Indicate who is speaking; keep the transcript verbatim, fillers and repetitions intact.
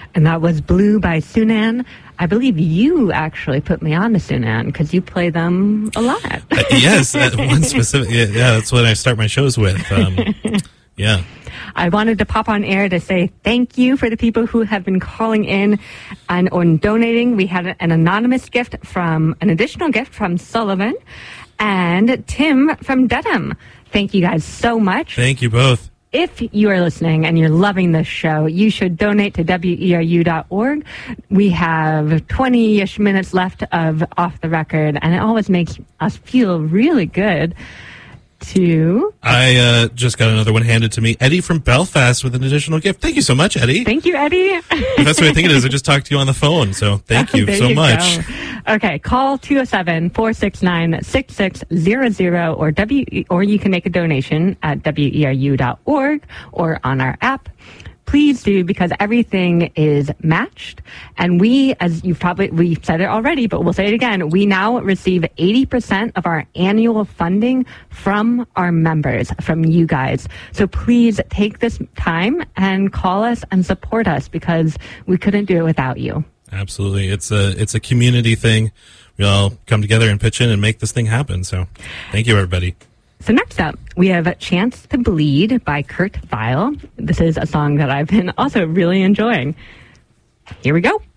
Speaker 1: And that was Blue by Sunan. I believe you actually put me on to Sunan because you play them a lot.
Speaker 2: uh, yes, uh, one specific. Yeah, yeah, that's what I start my shows with. Um, yeah.
Speaker 1: I wanted to pop on air to say thank you for the people who have been calling in and or donating. We had an anonymous gift from, an additional gift from Sullivan and Tim from Dedham. Thank you guys so much.
Speaker 2: Thank you both.
Speaker 1: If you are listening and you're loving this show, you should donate to W E R U dot org. We have twenty-ish minutes left of Off the Record, and it always makes us feel really good to...
Speaker 2: I uh, just got another one handed to me. Eddie from Belfast with an additional gift. Thank you so much, Eddie.
Speaker 1: Thank you, Eddie.
Speaker 2: That's what I think it is. I just talked to you on the phone, so thank you so
Speaker 1: you
Speaker 2: much.
Speaker 1: Go. Okay, call two oh seven, four six nine, six six zero zero or W or you can make a donation at W E R U dot org or on our app. Please do, because everything is matched. And we, as you've probably, we've said it already, but we'll say it again, we now receive eighty percent of our annual funding from our members, from you guys. So please take this time and call us and support us, because we couldn't do it without you.
Speaker 2: Absolutely. It's a, it's a community thing. We all come together and pitch in and make this thing happen. So thank you, everybody.
Speaker 1: So next up, we have Chance to Bleed by Kurt Vile. This is a song that I've been also really enjoying. Here we go.